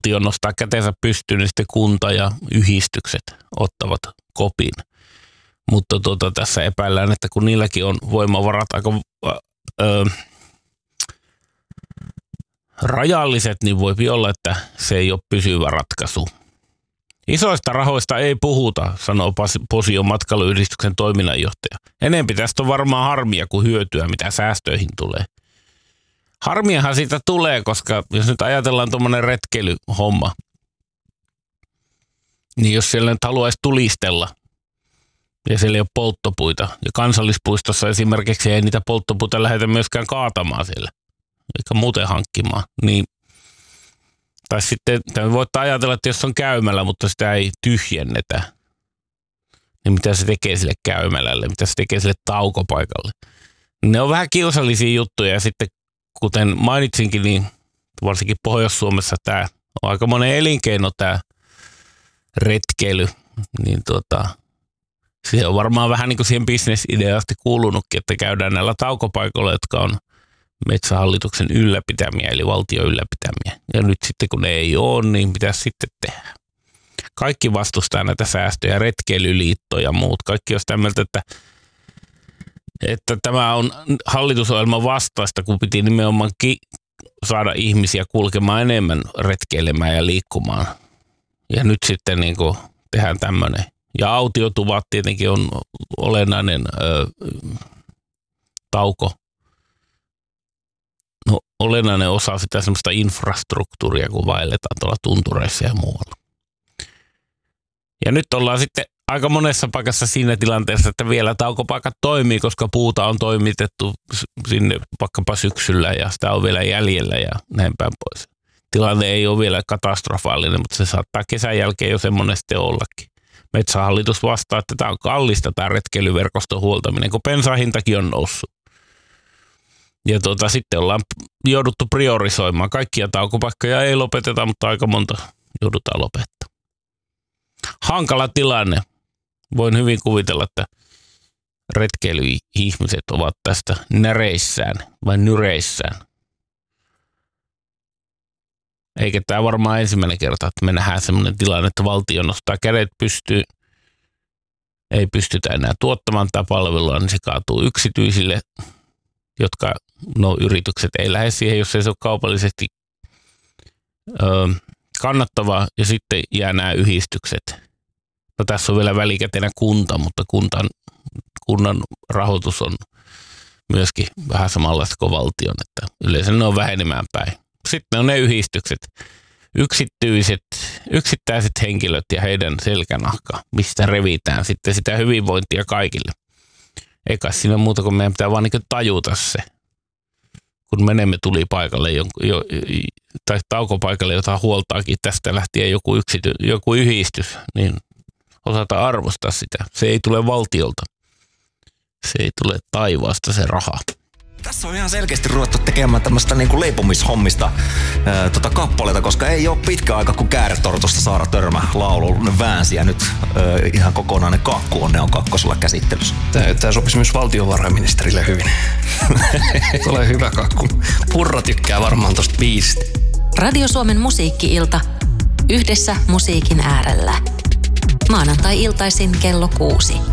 valtio nostaa kätensä pystyyn, niin sitten kunta ja yhdistykset ottavat kopin. Mutta tässä epäillään, että kun niilläkin on voimavarat aika rajalliset, niin voi olla, että se ei ole pysyvä ratkaisu. Isoista rahoista ei puhuta, sanoo Posion matkailuyhdistyksen toiminnanjohtaja. Enempi tästä on varmaan harmia kuin hyötyä, mitä säästöihin tulee. Harmiahan siitä tulee, koska jos nyt ajatellaan tuommoinen retkeilyhomma, niin jos siellä nyt haluaisi tulistella ja siellä ei ole polttopuita, ja kansallispuistossa esimerkiksi ei niitä polttopuita lähdetä myöskään kaatamaan siellä, eikä muuten hankkimaan, niin tai sitten voit ajatella, että jos on käymällä, mutta sitä ei tyhjennetä, niin mitä se tekee sille käymälälle, mitä se tekee sille taukopaikalle. Ne on vähän kiusallisia juttuja ja sitten kuten mainitsinkin, niin varsinkin Pohjois-Suomessa tämä on aika monen elinkeino tämä retkeily, niin se on varmaan vähän niin kuin siihen bisnesideasti kuulunutkin, että käydään näillä taukopaikoilla, jotka on Metsähallituksen ylläpitämiä, eli valtion ylläpitämiä. Ja nyt sitten kun ne ei ole, niin pitäisi sitten tehdä. Kaikki vastustaa näitä säästöjä, retkeilyliitto ja muut. Kaikki on sitä mieltä, että tämä on hallitusohjelman vastaista, kun piti nimenomaan saada ihmisiä kulkemaan enemmän retkeilemään ja liikkumaan. Ja nyt sitten niin kuin tehdään tämmöinen. Ja autiotuvat tietenkin on olennainen tauko. No, olennainen osa sitä semmoista infrastruktuuria, kun vaelletaan tuolla tuntureissa ja muualla. Ja nyt ollaan sitten aika monessa paikassa siinä tilanteessa, että vielä taukopaikat toimii, koska puuta on toimitettu sinne vaikkapa syksyllä ja sitä on vielä jäljellä ja näin päin pois. Tilanne ei ole vielä katastrofaalinen, mutta se saattaa kesän jälkeen jo semmoinen sitten ollakin. Metsähallitus vastaa, että tämä on kallista tämä retkeilyverkoston huoltaminen, kun bensan hintakin on noussut. Ja sitten ollaan jouduttu priorisoimaan. Kaikkia taukopaikkoja ei lopeteta, mutta aika monta joudutaan lopettamaan. Hankala tilanne. Voin hyvin kuvitella, että retkeilyihmiset ovat tästä näreissään vai nyreissään. Eikä tämä varmaan ensimmäinen kerta, että me nähdään sellainen tilanne, että valtio nostaa kädet pystyyn. Ei pystytä enää tuottamaan tätä palvelua, niin se kaatuu yksityisille, jotka yritykset ei lähde siihen, jos ei se ole kaupallisesti kannattavaa, ja sitten jää nämä yhdistykset. No tässä on vielä välikätenä kunta, mutta kunnan rahoitus on myöskin vähän samanlaista kuin valtion, että yleensä ne on vähenemään päin. Sitten on ne yhdistykset, yksittäiset henkilöt ja heidän selkänahka, mistä revitään sitten sitä hyvinvointia kaikille. Eikä siinä muuta kuin meidän pitää vaan niin tajuta se, kun menemme tulipaikalle tai taukopaikalle, jota huoltaakin tästä lähtien joku yhdistys, niin osata arvostaa sitä. Se ei tule valtiolta. Se ei tule taivaasta se raha. Tässä on ihan selkeästi ruvettu tekemään tämmöistä niinku leipomishommista kappaleita, koska ei ole pitkä aika, kun Kääretortusta Saara Törmä laulu väänsi ja nyt ihan kokonainen kakku on kakkosella käsittelyssä. Tämä sopisi myös valtiovarainministerille hyvin. Tulee hyvä kakku. Purra tykkää varmaan tosta biisistä. Radio Suomen musiikki-ilta. Yhdessä musiikin äärellä. Maanantai-iltaisin kello 6.